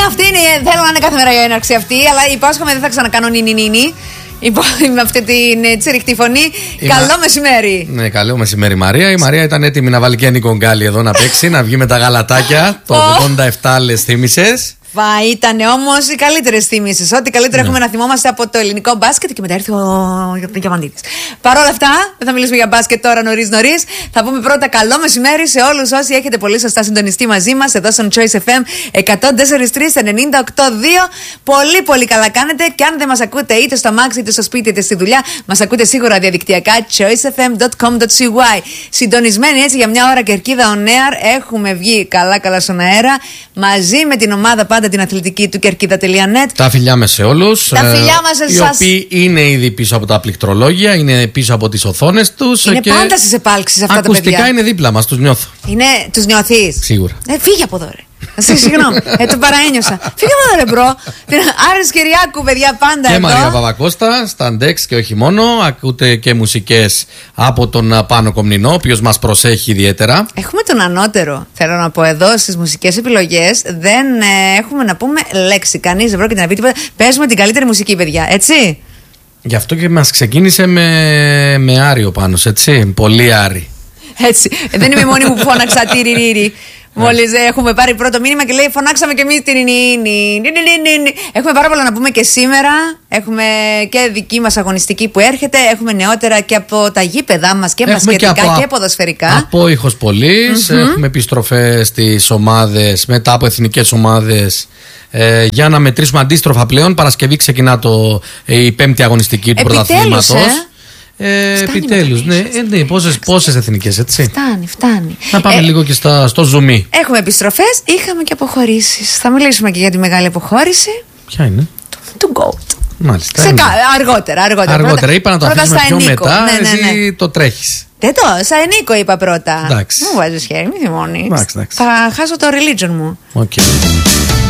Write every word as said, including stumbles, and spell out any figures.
αυτή είναι. Θέλω να είναι κάθε μέρα η έναρξη αυτή, αλλά υπόσχομαι δεν θα ξανακάνω νινινίνι. Με αυτή την τσιριχτή φωνή. Η καλό μα... μεσημέρι. Ναι, καλό μεσημέρι, Μαρία. Η Μαρία ήταν έτοιμη να βάλει και ένα Νικογκάλι εδώ να παίξει, να βγει με τα γαλατάκια. Το ογδόντα επτά λε θύμισες. Βα, ήταν όμως οι καλύτερες θύμισες. Ό,τι καλύτερο ναι. έχουμε να θυμόμαστε από το ελληνικό μπάσκετ και μετά έρθει ο Διαμαντίδης. Παρ' όλα αυτά, δεν θα μιλήσουμε για μπάσκετ τώρα νωρίς-νωρίς. Θα πούμε πρώτα καλό μεσημέρι σε όλους όσοι έχετε πολύ σωστά συντονιστεί μαζί μας εδώ στον Choice εφ εμ εκατόν τέσσερα τρία ενενήντα οκτώ δύο. Πολύ πολύ καλά κάνετε. Και αν δεν μας ακούτε είτε στο αμάξι είτε στο σπίτι είτε στη δουλειά, μας ακούτε σίγουρα διαδικτυακά choice f m dot com dot c y. Συντονισμένοι έτσι για μια ώρα Κερκίδα on air. Έχουμε βγει καλά-καλά στον αέρα μαζί με την ομάδα πάντα την αθλητική του κερκίδα τελεία net. Τα φιλιά μας σε όλους. Τα φιλιά μας σε εσάς. Οι οποίοι είναι ήδη πίσω από τα πληκτρολόγια, είναι πίσω από τις οθόνες τους. Είναι και πάντα στις επάλξεις αυτά τα παιδιά. Ακουστικά είναι δίπλα μας, τους νιώθω. Είναι, τους νιώθεις? Σίγουρα. Ε, φύγε από εδώ, ρε. Συγγνώμη, ε, το παραένιωσα. Φύγε από εδώ, ρε, μπρο. Άρης Κυριάκου, παιδιά, πάντα και εδώ. Και Μαρία Παπακώστα, στα Ντεξ και όχι μόνο. Ακούτε και μουσικές από τον Πάνο Κομνηνό, ο οποίος μας προσέχει ιδιαίτερα. Έχουμε τον ανώτερο, θέλω να πω εδώ στις μουσικές επιλογές. Δεν ε, έχουμε να πούμε λέξη. Κανείς δεν πρόκειται να πει τίποτα. Παίζουμε την καλύτερη μουσική, παιδιά, έτσι. Γι' αυτό και μας ξεκίνησε με, με Άριο Πάνος, έτσι. Πολύ Άρη. Έτσι. Ε, δεν είμαι η μόνη που φώναξα τυριρήρι. Μόλις έχουμε πάρει πρώτο μήνυμα και λέει φωνάξαμε και εμείς την. Έχουμε πάρα πολλά να πούμε και σήμερα. Έχουμε και δική μας αγωνιστική που έρχεται. Έχουμε νεότερα και από τα γήπεδά μας και μπασκετικά και, και ποδοσφαιρικά. Από ήχος πολλής. Mm-hmm. Έχουμε επιστροφές στις ομάδες μετά από εθνικές ομάδες. Ε, για να μετρήσουμε αντίστροφα πλέον. Παρασκευή ξεκινά το, η πέμπτη αγωνιστική του πρωταθλήματος. Ε? Ε, επιτέλους, ναι, ε, ναι, πόσες, πόσες εθνικές, έτσι. Φτάνει, φτάνει. Να πάμε ε, λίγο και στα, στο zoom. Έχουμε επιστροφές, είχαμε και αποχωρήσεις. Θα μιλήσουμε και για τη μεγάλη αποχώρηση. Ποια είναι? Του GOAT. Μάλιστα. Σε κα, αργότερα, αργότερα. Αργότερα, πρώτα, είπα να το αφήσουμε πιο Ενίκο. μετά. Ναι, ναι, ναι. Εσύ το τρέχεις. Δεν το, σαν Ενίκο είπα πρώτα. Εντάξει. Μου βάζεις χέρι, μη θυμώνεις. Εντάξει, εντάξει. Θα χάσω το religion μου. Okay.